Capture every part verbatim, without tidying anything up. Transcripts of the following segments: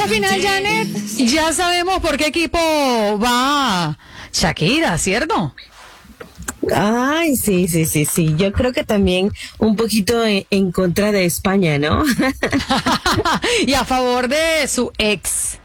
final, Janet, ya sabemos por qué equipo va Shakira, ¿cierto? Ay, sí, sí, sí, sí. Yo creo que también un poquito en, en contra de España, ¿no? Y a favor de su ex.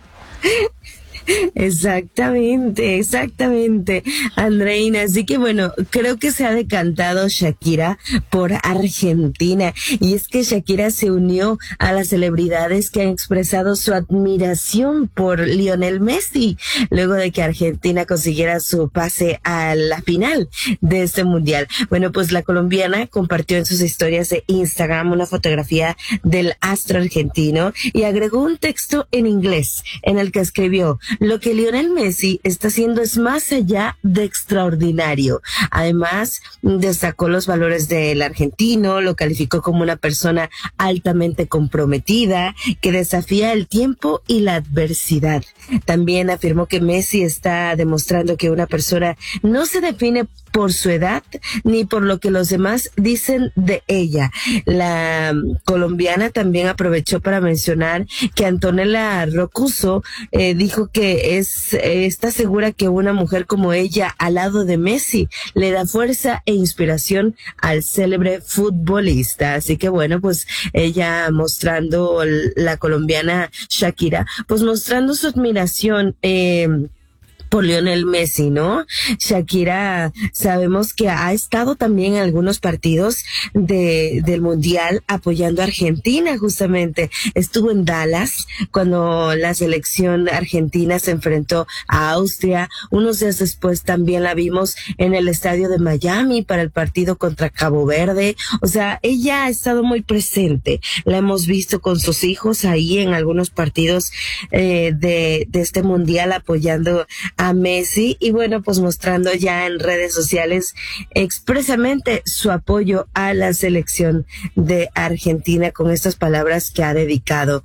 Exactamente, exactamente, Andreina. Así que bueno, creo que se ha decantado Shakira por Argentina. Y es que Shakira se unió a las celebridades que han expresado su admiración por Lionel Messi, luego de que Argentina consiguiera su pase a la final de este mundial. Bueno, pues la colombiana compartió en sus historias de Instagram una fotografía del astro argentino y agregó un texto en inglés en el que escribió: lo que Lionel Messi está haciendo es más allá de extraordinario. Además, destacó los valores del argentino, lo calificó como una persona altamente comprometida, que desafía el tiempo y la adversidad. También afirmó que Messi está demostrando que una persona no se define por su edad ni por lo que los demás dicen de ella. La colombiana también aprovechó para mencionar que Antonella Roccuzzo eh, dijo que es eh, está segura que una mujer como ella al lado de Messi le da fuerza e inspiración al célebre futbolista. Así que bueno, pues ella mostrando, la colombiana Shakira, pues mostrando su admiración eh, por Lionel Messi, ¿no? Shakira, sabemos que ha estado también en algunos partidos de, del Mundial apoyando a Argentina, justamente. Estuvo en Dallas cuando la selección argentina se enfrentó a Austria. Unos días después también la vimos en el estadio de Miami para el partido contra Cabo Verde. O sea, ella ha estado muy presente. La hemos visto con sus hijos ahí en algunos partidos eh, de, de este Mundial apoyando a a Messi y bueno, pues mostrando ya en redes sociales expresamente su apoyo a la selección de Argentina con estas palabras que ha dedicado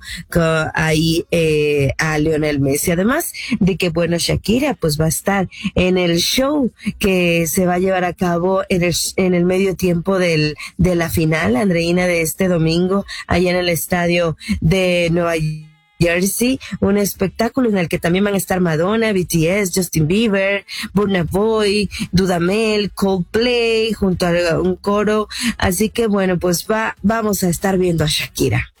ahí eh, a Lionel Messi. Además de que bueno, Shakira pues va a estar en el show que se va a llevar a cabo en el, en el medio tiempo del, de la final, Andreina, de este domingo, allá en el estadio de Nueva York. Jersey, un espectáculo en el que también van a estar Madonna, B T S, Justin Bieber, Burna Boy, Dudamel, Coldplay, junto a un coro. Así que bueno, pues va, vamos a estar viendo a Shakira.